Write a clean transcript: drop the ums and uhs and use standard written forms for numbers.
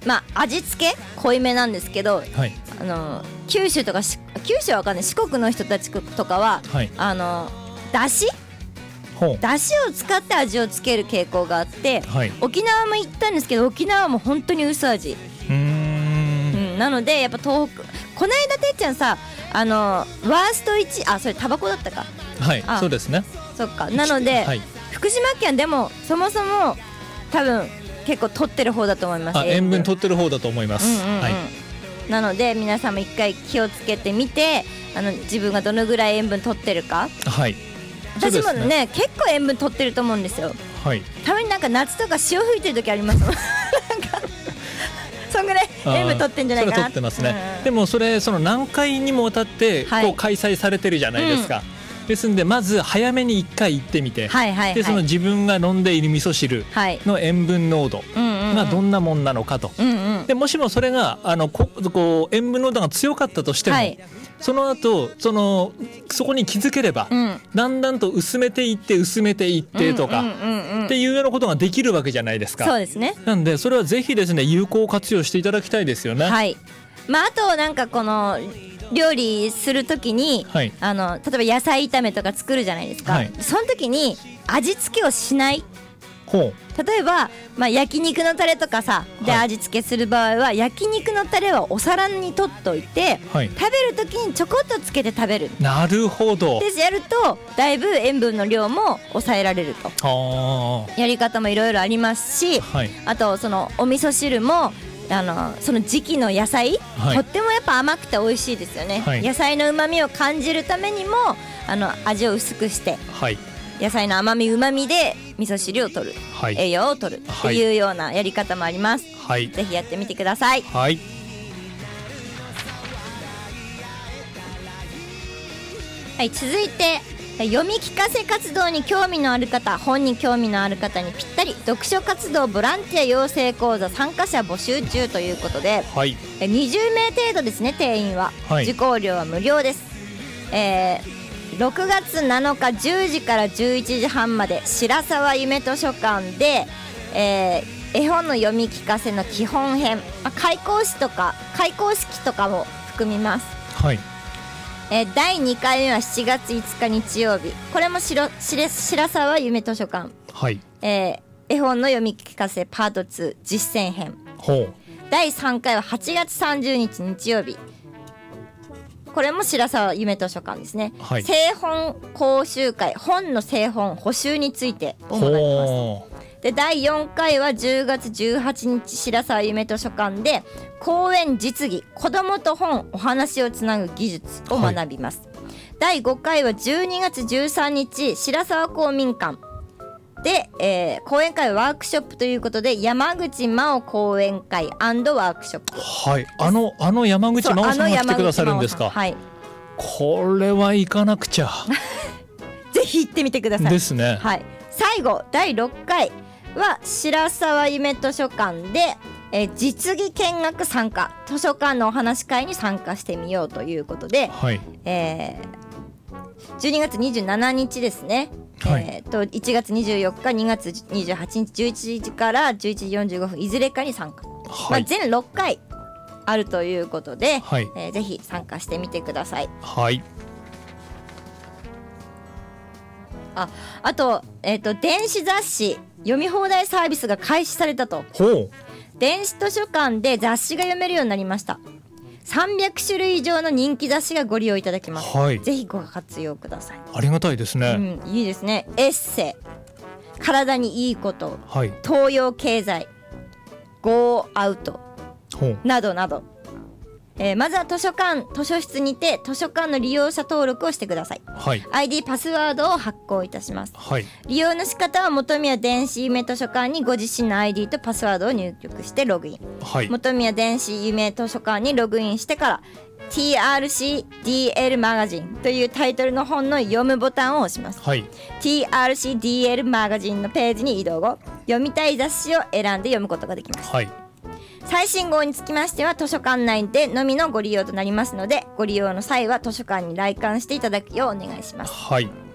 味付け濃いめなんですけど、 はい、 九州はわかんない、四国の人たちとかは、 はい、 だしを使って味をつける傾向があって、はい、沖縄も行ったんですけど、沖縄も本当に薄味。なのでやっぱ東北、この間てっちゃんさ、ワースト1、それタバコだったか。 はい、そうですね。 そっか。なので、はい、福島県でもそもそも多分結構取ってる方だと思います。 塩分取ってる方だと思います。はい。 なので皆さんも一回気をつけてみて、自分がどのぐらい塩分取ってるか。はい。私も ね結構塩分取ってると思うんですよ。はい。たまになんか夏とか潮吹いてる時ありますもん。なんかそんぐらい塩分取ってんじゃないかな。 それ取ってますね。でもその何回にもわたってこう開催されてるじゃないですか。ですんでまず早めに1回行ってみて、でその自分が飲んでいる味噌汁の塩分濃度がどんなもんなのかと、でもしもそれがこう塩分濃度が強かったとしても、その後そこに気づければ、だんだんと薄めていってとかっていうようなことができるわけじゃないですか。 そうですね。 なんでそれはぜひですね有効活用していただきたいですよね。 はい。あとなんかこの料理するときに、はい、例えば野菜炒めとか作るじゃないですか、はい、その時に味付けをしない。例えば、焼肉のタレとかさで味付けする場合は、はい、焼肉のタレはお皿に取っといて、はい、食べる時にちょこっとつけて食べる。 なるほど。 でやるとだいぶ塩分の量も抑えられると。やり方もいろいろありますし、はい、あとお味噌汁もその時期の野菜、はい、とってもやっぱ甘くて美味しいですよね、はい、野菜の旨味を感じるためにも味を薄くして、はい、野菜の甘み旨味で味噌汁を取る、はい、栄養を取るっていうようなやり方もあります、はい、ぜひやってみてください。はい、はい、続いて読み聞かせ活動に興味のある方、本に興味のある方にぴったり読書活動ボランティア養成講座参加者募集中ということで、はい、20名程度ですね。定員は、はい、受講料は無料です。6月7日10時から11時半まで白沢夢図書館で、絵本の読み聞かせの基本編、開講式とかも含みます。はい。第2回目は7月5日日曜日、これも白沢夢図書館、はい、絵本の読み聞かせパート2実践編。第3回は8月30日日曜日、これも白沢夢図書館ですね、はい、製本講習会、本の製本補修について主になります。で第4回は10月18日白沢夢図書館で講演実技、子どもと本お話をつなぐ技術を学びます、はい、第5回は12月13日白沢公民館で、講演会ワークショップということで山口真央講演会&ワークショップ。はい、山口真央さんが来てくださるんですか。はい、 これは行かなくちゃぜひ行ってみてください。 ですね。 はい、最後第6回は白沢夢図書館で、実技見学参加、図書館のお話し会に参加してみようということで、はい、12月27日ですね、はい、1月24日2月28日11時から11時45分いずれかに参加、はい、全6回あるということで、はい、ぜひ参加してみてください。はい。あと、電子雑誌読み放題サービスが開始されたと。電子図書館で雑誌が読めるようになりました。300種類以上の人気雑誌がご利用いただけます、はい、ぜひご活用ください。 ありがたいですね、 いいですね。エッセイ、体にいいこと、はい、東洋経済、ゴーアウトなどなど、まずは図書室にて図書館の利用者登録をしてください、はい、ID パスワードを発行いたします、はい、利用の仕方は本宮電子夢図書館にご自身の ID とパスワードを入力してログイン、はい、本宮電子夢図書館にログインしてから TRCDL マガジンというタイトルの本の読むボタンを押します、はい、TRCDL マガジンのページに移動後、読みたい雑誌を選んで読むことができます、はい、最新号につきましては図書館内でのみのご利用となりますので、ご利用の際は図書館に来館していただくようお願いします。はい。